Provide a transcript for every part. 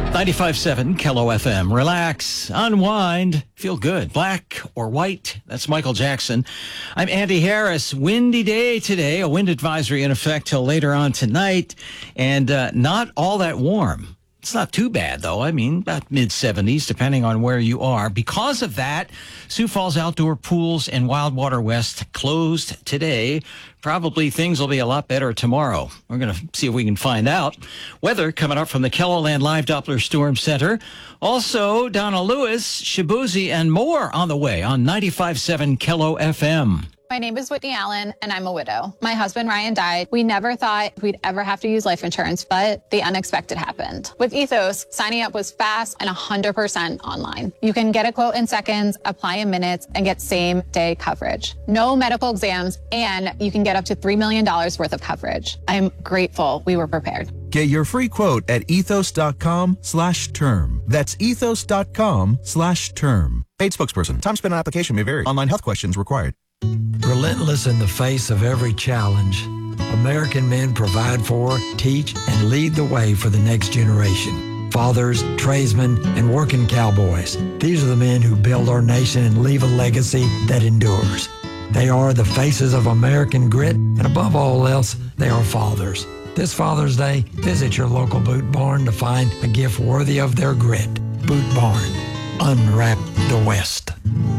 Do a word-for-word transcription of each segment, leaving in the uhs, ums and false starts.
ninety-five point seven K L O F M. Relax, unwind, feel good. Black or white, that's Michael Jackson. I'm Andy Harris. Windy day today, a wind advisory in effect till later on tonight, and uh, not all that warm. It's not too bad, though. I mean, about mid seventies, depending on where you are. Because of that, Sioux Falls Outdoor Pools and Wildwater West closed today. Probably things will be a lot better tomorrow. We're going to see if we can find out. Weather coming up from the KELOLAND Live Doppler Storm Center. Also, Donna Lewis, Shabuzi, and more on the way on ninety-five point seven K L O F M. My name is Whitney Allen, and I'm a widow. My husband, Ryan, died. We never thought we'd ever have to use life insurance, but the unexpected happened. With Ethos, signing up was fast and one hundred percent online. You can get a quote in seconds, apply in minutes, and get same-day coverage. No medical exams, and you can get up to three million dollars worth of coverage. I'm grateful we were prepared. Get your free quote at ethos.com slash term. That's ethos.com slash term. Paid spokesperson. Time spent on application may vary. Online health questions required. Relentless in the face of every challenge, American men provide for, teach, and lead the way for the next generation. Fathers, tradesmen, and working cowboys. These are the men who build our nation and leave a legacy that endures. They are the faces of American grit, and above all else, they are fathers. This Father's Day, visit your local Boot Barn to find a gift worthy of their grit. Boot Barn. Unwrap the West.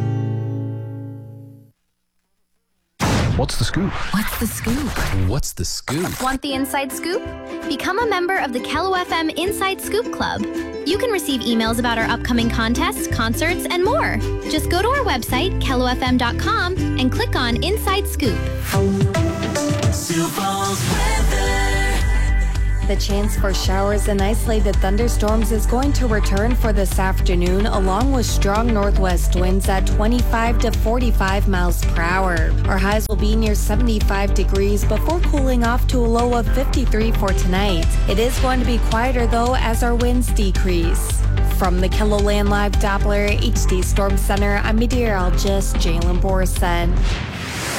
What's the scoop? What's the scoop? What's the scoop? Want the inside scoop? Become a member of the K E L O F M Inside Scoop Club. You can receive emails about our upcoming contests, concerts, and more. Just go to our website, K L O F M dot com, and click on Inside Scoop. Sioux Falls weather. The chance for showers and isolated thunderstorms is going to return for this afternoon, along with strong northwest winds at twenty-five to forty-five miles per hour. Our highs will be near seventy-five degrees before cooling off to a low of fifty-three for tonight. It is going to be quieter, though, as our winds decrease. From the KELOLAND Live Doppler H D Storm Center, I'm meteorologist Jalen Borson.